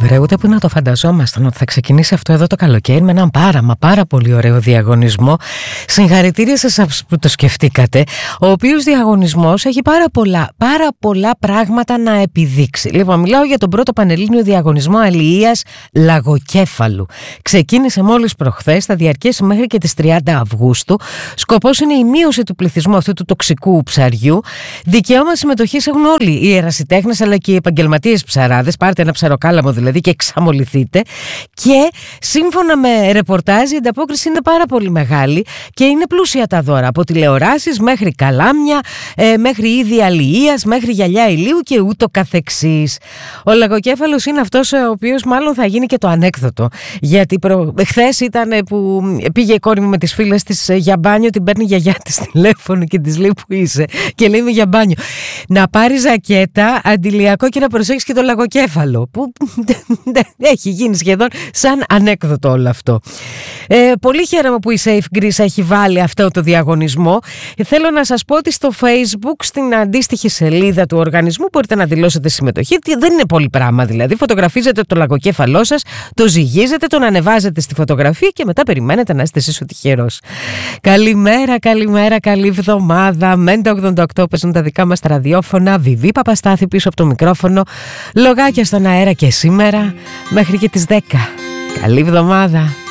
βρε, ούτε που να το φανταζόμασταν ότι θα ξεκινήσει αυτό εδώ το καλοκαίρι με έναν πάρα πολύ ωραίο διαγωνισμό. Συγχαρητήρια σε εσάς που το σκεφτήκατε. Ο οποίος διαγωνισμός έχει πάρα πολλά πράγματα να επιδείξει. Λοιπόν, μιλάω για τον πρώτο πανελλήνιο διαγωνισμό αλληλείας λαγοκέφαλου. Ξεκίνησε μόλις προχθές, θα διαρκέσει μέχρι και τις 30 Αυγούστου. Σκοπός είναι η μείωση του πληθυσμού αυτού του τοξικού ψαριού. Δικαίωμα συμμετοχής έχουν όλοι οι ερασιτέχνες αλλά και οι επαγγελματίες ψαράδες. Πάρτε ένα ψαροκάλαμο δηλαδή και εξαμολυθείτε. Και σύμφωνα με ρεπορτάζ, η ανταπόκριση είναι πάρα πολύ μεγάλη και είναι πλούσια τα δώρα. Από τηλεοράσεις μέχρι καλάμια, μέχρι είδη αλληλείας, μέχρι γυαλιά ηλίου και ούτω καθεξής. Ο λαγοκέφαλος είναι αυτός ο οποίος μάλλον θα γίνει και το ανέκδοτο. Γιατί χθες ήταν που πήγε η κόρη μου με τις φίλες της για μπάνιο, την παίρνει η γιαγιά της τηλέφωνο και της λέει που είσαι. Και λέει είμαι για μπάνιο. Να πάρει ζακέτα, αντιλιακό και να προσέξεις και το λαγοκέφαλο. Που έχει γίνει σχεδόν σαν ανέκδοτο όλο αυτό. Πολύ χαίρομαι που η Safe Greece έχει βάλει αυτό το διαγωνισμό. Θέλω να σας πω ότι στο Facebook, στην αντίστοιχη σελίδα του οργανισμού, μπορείτε να δηλώσετε συμμετοχή. Δεν είναι πολύ πράγμα δηλαδή. Φωτογραφίζετε το λαγοκέφαλό σας, το ζυγίζετε, τον ανεβάζετε στη φωτογραφία και μετά περιμένετε να είστε εσείς ο τυχερός. Καλημέρα, καλή εβδομάδα. Μέντα 88 παίζουν τα δικά μας ραδιόφωνα. Βιβί Παπαστάθη πίσω από το μικρόφωνο. Λογάκια στον αέρα και σήμερα μέχρι και τις 10. Καλή εβδομάδα.